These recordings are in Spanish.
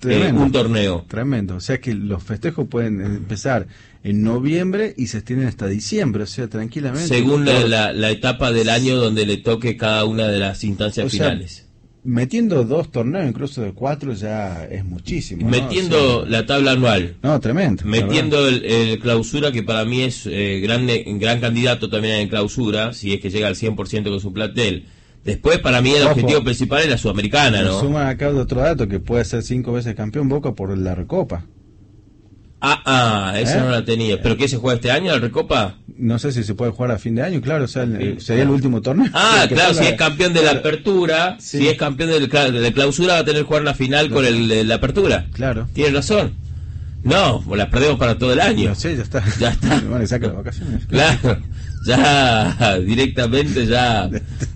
un torneo. Tremendo. O sea que los festejos pueden empezar en noviembre y se extienden hasta diciembre, o sea, tranquilamente. Según la etapa del año donde le toque cada una de las instancias finales. Metiendo 2 torneos, incluso de 4, ya es muchísimo, ¿no? Metiendo la tabla anual. No, tremendo. Metiendo el clausura, que para mí es gran candidato también en clausura, si es que llega al 100% con su plantel. Después, para mí, el objetivo principal es la Sudamericana, ¿no? Suman acá de otro dato, que puede ser 5 veces campeón Boca por la Recopa. Esa no la tenía. ¿Pero qué se juega este año, la Recopa? No sé si se puede jugar a fin de año, claro, o sea, sería el último torneo. Claro, si es campeón de la apertura, sí. Si es campeón de la clausura, va a tener que jugar la final con la apertura. Claro. Tienes razón. No, la perdemos para todo el año. No sé, ya está. Bueno, saca las vacaciones. Claro, ya directamente ya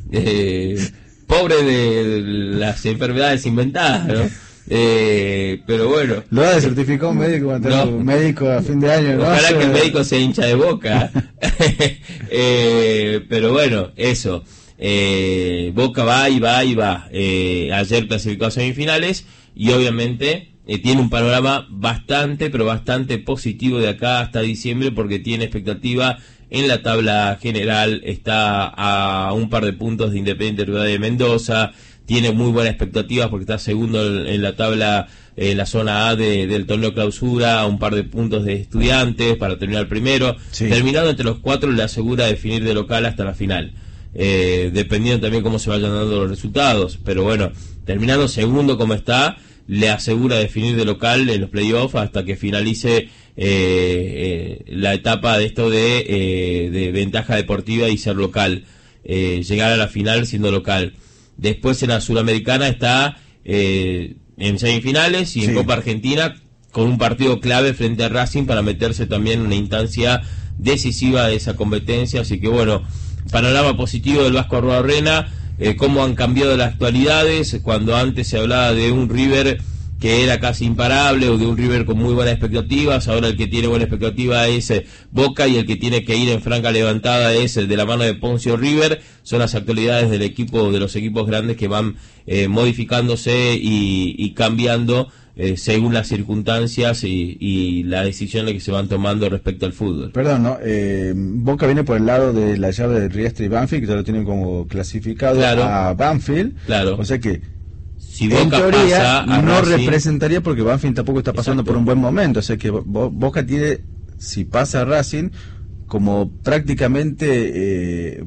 pobre de las enfermedades inventadas, ¿no? Pero bueno. Lo ha certificado un médico cuando un médico a fin de año, ¿no? Ojalá que el médico se hincha de Boca. Pero bueno, eso. Boca va y va y va. Ayer clasificó a semifinales y obviamente tiene un panorama bastante, pero bastante positivo de acá hasta diciembre, porque tiene expectativa en la tabla general. Está a un par de puntos de Independiente Rivadavia de Mendoza. Tiene muy buenas expectativas porque está segundo en la tabla, en la zona A del torneo clausura, a un par de puntos de Estudiantes para terminar primero. Sí. Terminando entre los 4 le asegura definir de local hasta la final. Dependiendo también cómo se vayan dando los resultados. Pero bueno, terminando segundo como está, le asegura definir de local en los playoffs hasta que finalice la etapa de esto de ventaja deportiva y ser local. Llegar a la final siendo local. Después en la Sudamericana está en semifinales y en Copa Argentina con un partido clave frente a Racing para meterse también en una instancia decisiva de esa competencia. Así que bueno, panorama positivo del Vasco Arruabarrena, cómo han cambiado las actualidades, cuando antes se hablaba de un River que era casi imparable, o de un River con muy buenas expectativas. Ahora el que tiene buena expectativa es Boca, y el que tiene que ir en franca levantada es el de la mano de Poncio River. Son las actualidades del equipo, de los equipos grandes, que van modificándose y cambiando según las circunstancias y las decisiones que se van tomando respecto al fútbol. Perdón, ¿no? Boca viene por el lado de la llave de Riestra y Banfield, que ya lo tienen como clasificado a Banfield. Claro. O sea que si Boca en teoría pasa a no Racing, representaría, porque Banfield tampoco está pasando por un buen momento. O sea que Boca tiene, si pasa a Racing, como prácticamente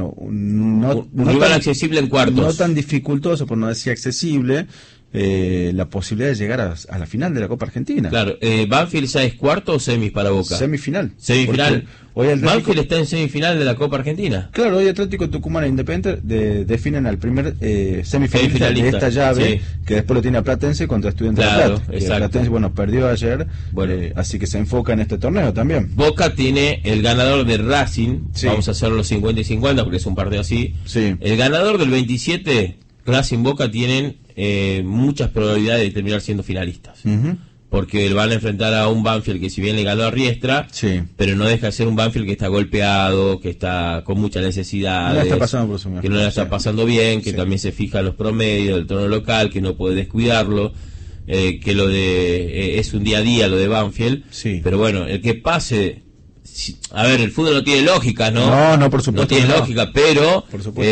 no rival tan accesible en cuartos, no tan dificultoso, por no decir accesible, la posibilidad de llegar a la final de la Copa Argentina. Claro, ¿Banfield ya es cuarto o semis para Boca? Semifinal. Hoy Banfield está en semifinal de la Copa Argentina. Claro, hoy Atlético Tucumán e Independiente definen al primer semifinalista de esta llave, que después lo tiene a Platense contra Estudiantes de La Plata. Platense, perdió ayer, así que se enfoca en este torneo también. Boca tiene el ganador de Racing, vamos a hacerlo los 50 y 50 porque es un partido así. Sí. El ganador del 27, Racing Boca, tienen muchas probabilidades de terminar siendo finalistas. Porque van a enfrentar a un Banfield que, si bien le ganó a Riestra, pero no deja de ser un Banfield que está golpeado, que está con muchas necesidades, que no la está pasando bien, que también se fija en los promedios del torneo local, que no puede descuidarlo, que lo de es un día a día lo de Banfield. Pero bueno, el que pase, a ver, el fútbol no tiene lógica, ¿no? No, por supuesto. No tiene lógica, pero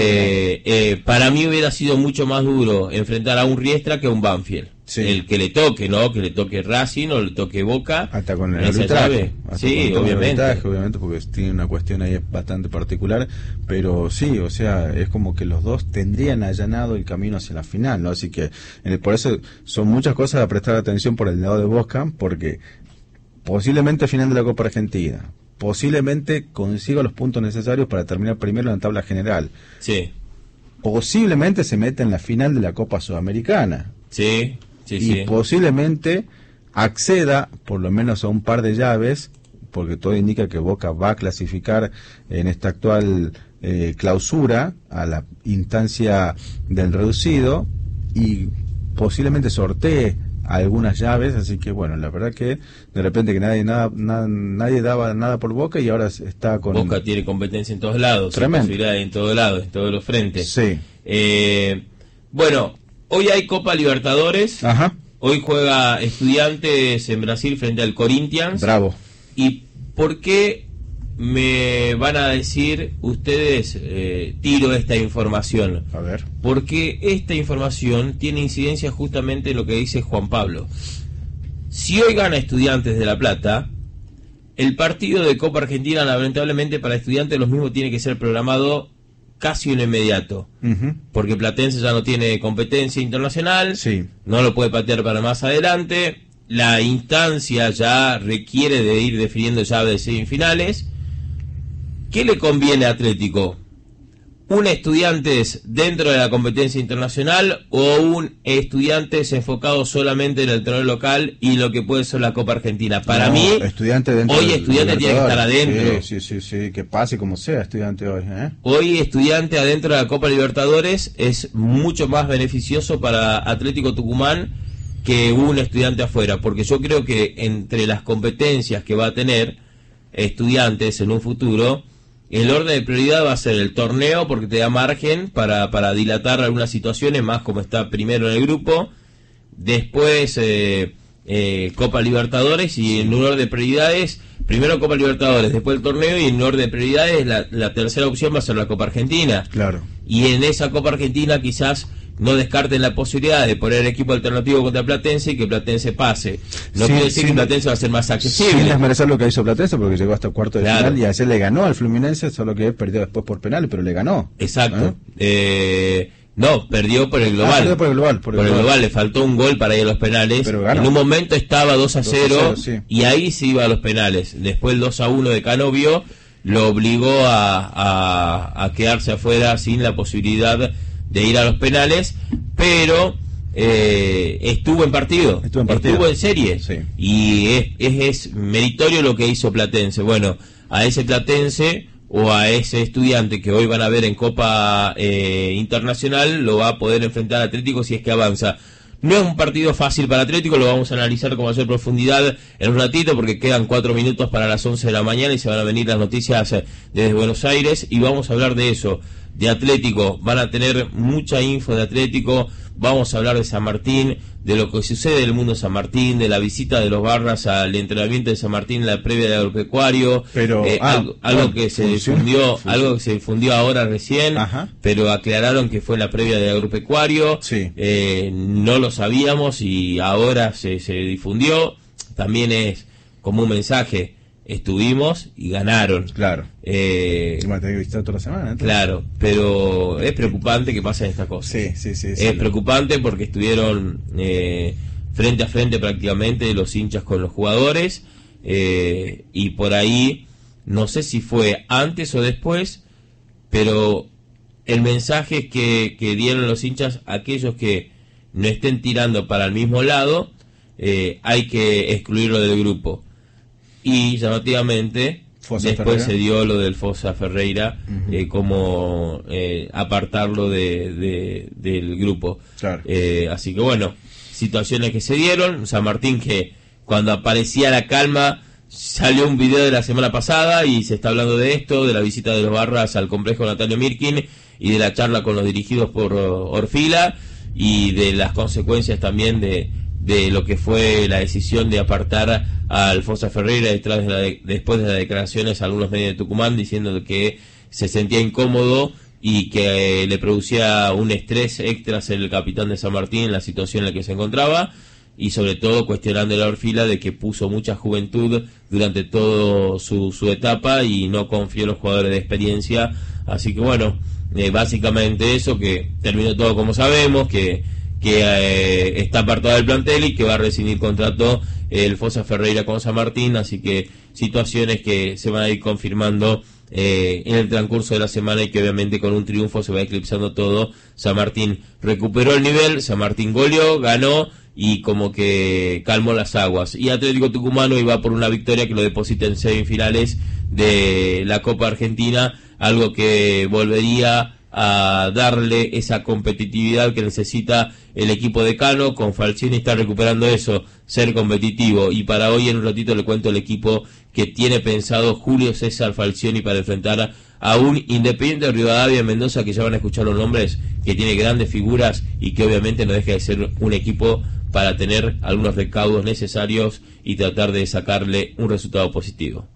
para mí hubiera sido mucho más duro enfrentar a un Riestra que a un Banfield. El que le toque, ¿no? Que le toque Racing o le toque Boca. Hasta con el arbitraje. Sí, obviamente. Obviamente, porque tiene una cuestión ahí bastante particular. Pero sí, o sea, es como que los dos tendrían allanado el camino hacia la final, ¿no? Así que por eso son muchas cosas a prestar atención por el lado de Boca, porque posiblemente final de la Copa Argentina, posiblemente consiga los puntos necesarios para terminar primero en la tabla general. Sí. Posiblemente se meta en la final de la Copa Sudamericana. Sí. Posiblemente acceda por lo menos a un par de llaves, porque todo indica que Boca va a clasificar en esta actual clausura a la instancia del reducido, y posiblemente sortee algunas llaves. Así que la verdad que de repente que nadie daba nada por Boca, y ahora está con... Boca tiene competencia en todos lados, posibilidades en todos lados, en todos los frentes. Sí. Hoy hay Copa Libertadores. Hoy juega Estudiantes en Brasil frente al Corinthians. Bravo. ¿Y por qué me van a decir ustedes, tiro esta información? A ver. Porque esta información tiene incidencia justamente en lo que dice Juan Pablo. Si hoy gana Estudiantes de La Plata, el partido de Copa Argentina, lamentablemente para Estudiantes, lo mismo tiene que ser programado casi un inmediato, porque Platense ya no tiene competencia internacional, sí, no lo puede patear para más adelante, la instancia ya requiere de ir definiendo llaves de semifinales. ¿Qué le conviene a Atlético? ¿Un Estudiantes dentro de la competencia internacional o un Estudiantes enfocado solamente en el torneo local y lo que puede ser la Copa Argentina? Para mí, Estudiante dentro hoy Estudiante tiene que estar adentro. Sí, que pase como sea Estudiante hoy. Hoy Estudiante adentro de la Copa Libertadores es mucho más beneficioso para Atlético Tucumán que un Estudiante afuera, porque yo creo que entre las competencias que va a tener Estudiantes en un futuro, el orden de prioridad va a ser el torneo, porque te da margen para dilatar algunas situaciones, más como está primero en el grupo. Después Copa Libertadores, y en un orden de prioridades, primero Copa Libertadores, después el torneo, y en un orden de prioridades la tercera opción va a ser la Copa Argentina. Claro. Y en esa Copa Argentina quizás no descarten la posibilidad de poner equipo alternativo contra Platense y que Platense pase. No quiere decir que Platense va a ser más accesible. Sin desmerecer lo que hizo Platense, porque llegó hasta cuarto de Claro. final y ayer le ganó al Fluminense, solo que perdió después por penales, pero le ganó. Exacto. No, perdió por el global. Perdió por el global. Por el global, le faltó un gol para ir a los penales. Pero ganó. En un momento estaba 2-0, sí. y ahí se iba a los penales. Después el 2-1 de Canovio lo obligó a quedarse afuera sin la posibilidad de ir a los penales, pero estuvo en partido, estuvo en serie, sí. Y es meritorio lo que hizo Platense. Bueno, a ese Platense o a ese Estudiante que hoy van a ver en Copa Internacional, lo va a poder enfrentar Atlético si es que avanza. No es un partido fácil para Atlético, lo vamos a analizar con mayor profundidad en un ratito, porque quedan 4 minutos para las 11 de la mañana y se van a venir las noticias desde Buenos Aires, y vamos a hablar de eso, de Atlético. Van a tener mucha info de Atlético, vamos a hablar de San Martín, de lo que sucede en el mundo de San Martín, de la visita de los Barras al entrenamiento de San Martín en la previa del agropecuario, pero algo que se difundió ahora recién. Ajá. Pero aclararon que fue en la previa del agropecuario. Sí. No lo sabíamos y ahora se difundió. También es como un mensaje: estuvimos y ganaron. Claro. Va a tener que visitar toda la semana, entonces. Claro, pero es preocupante que pasen estas cosas. Sí. Es preocupante porque estuvieron frente a frente prácticamente los hinchas con los jugadores, y por ahí, no sé si fue antes o después, pero el mensaje que dieron los hinchas, aquellos que no estén tirando para el mismo lado, hay que excluirlo del grupo. Y llamativamente Fosa después Ferreira. se dio lo del Fosa Ferreira, como apartarlo del grupo. Claro. Así que bueno, situaciones que se dieron. San Martín, que cuando aparecía la calma, salió un video de la semana pasada y se está hablando de esto, de la visita de los Barras al complejo Natalio Mirkin y de la charla con los dirigidos por Orfila, y de las consecuencias también de lo que fue la decisión de apartar al Fosa Ferreira después de las declaraciones a algunos medios de Tucumán diciendo que se sentía incómodo y que le producía un estrés extra ser el capitán de San Martín en la situación en la que se encontraba, y sobre todo cuestionando la Orfila de que puso mucha juventud durante toda su etapa y no confió en los jugadores de experiencia. Así que bueno, básicamente eso, que terminó todo como sabemos, que está apartado del plantel y que va a rescindir contrato el Fosa Ferreira con San Martín. Así que situaciones que se van a ir confirmando en el transcurso de la semana, y que obviamente con un triunfo se va eclipsando todo. San Martín recuperó el nivel, San Martín goleó, ganó y como que calmó las aguas, y Atlético Tucumano iba por una victoria que lo deposita en semifinales de la Copa Argentina, algo que volvería a darle esa competitividad que necesita el equipo de Cano. Con Falcioni está recuperando eso, ser competitivo, y para hoy en un ratito le cuento el equipo que tiene pensado Julio César Falcioni para enfrentar a un Independiente de Rivadavia en Mendoza, que ya van a escuchar los nombres, que tiene grandes figuras y que obviamente no deja de ser un equipo para tener algunos recaudos necesarios y tratar de sacarle un resultado positivo.